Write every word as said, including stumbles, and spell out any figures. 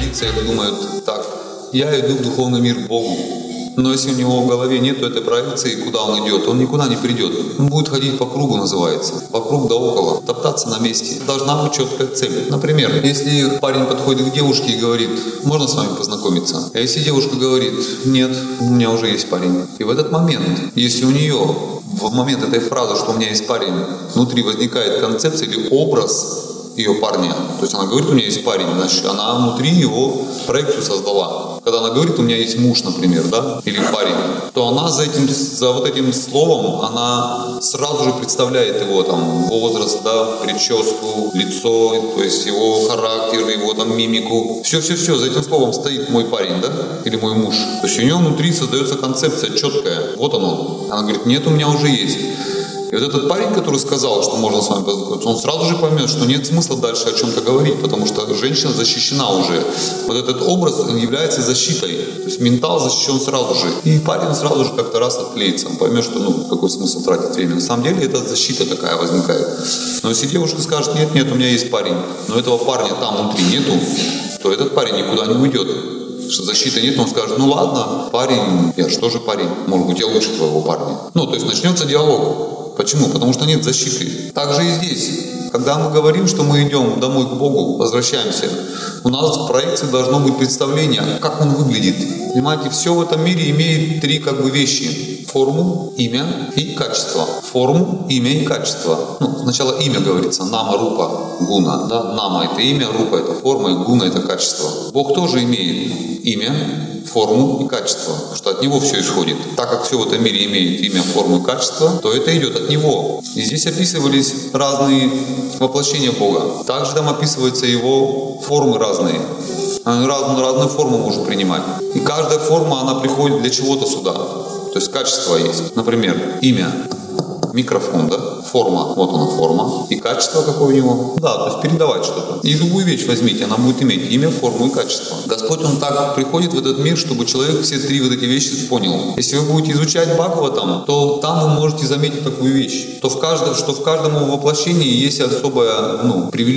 позиция, думает так: я иду в духовный мир к Богу. Но если у него в голове нет этой проекции, куда он идет, он никуда не придет. Он будет ходить по кругу, называется. Вокруг да около. Топтаться на месте. Должна быть четкая цель. Например, если парень подходит к девушке и говорит: можно с вами познакомиться? А если девушка говорит: нет, у меня уже есть парень. И в этот момент, если у нее в момент этой фразы, что у меня есть парень, внутри возникает концепция или образ ее парня, то есть она говорит: у меня есть парень, значит, она внутри его проекцию создала. Когда она говорит: у меня есть муж, например, да, или парень, то она за этим, за вот этим словом, она сразу же представляет его там возраст, да, прическу, лицо, то есть его характер, его там мимику. Все-все-все, за этим словом стоит мой парень, да, или мой муж. То есть у нее внутри создается концепция четкая. Вот оно. Она говорит: нет, у меня уже есть. И вот этот парень, который сказал, что можно с вами познакомиться, он сразу же поймет, что нет смысла дальше о чем-то говорить, потому что женщина защищена уже. Вот этот образ является защитой. То есть ментал защищен сразу же. И парень сразу же как-то раз отклеится. Он поймет, что ну какой смысл тратить время. На самом деле это защита такая возникает. Но если девушка скажет: нет, нет, у меня есть парень, но этого парня там внутри нету, то этот парень никуда не уйдет. Что защиты нет, он скажет: ну ладно, парень, я же тоже парень, может быть, я лучше твоего парня. Ну, то есть начнется диалог. Почему? Потому что нет защиты. Так же и здесь. Когда мы говорим, что мы идем домой к Богу, возвращаемся, у нас в проекции должно быть представление, как он выглядит. Понимаете, все в этом мире имеет три как бы вещи: форму, имя и качество. Форму, имя и качество. Ну, сначала имя говорится: нама, рупа, гуна. Да? Нама — это имя, рупа — это форма, и гуна — это качество. Бог тоже имеет имя, форму и качество, потому что от Него все исходит. Так как все в этом мире имеет имя, форму и качество, то это идет от Него. И здесь описывались разные воплощения Бога. Также там описываются Его формы разные. Разную, разную форму может принимать. И каждая форма, она приходит для чего-то сюда. То есть качество есть. Например, имя. Микрофон, да? Форма, вот она форма. И качество какое у него? Да, то есть передавать что-то. И любую вещь возьмите, она будет иметь имя, форму и качество. Господь, Он так приходит в этот мир, чтобы человек все три вот эти вещи понял. Если вы будете изучать Бхагаватам, то там вы можете заметить такую вещь, то в каждом, что в каждом воплощении есть особая, ну, привилегия.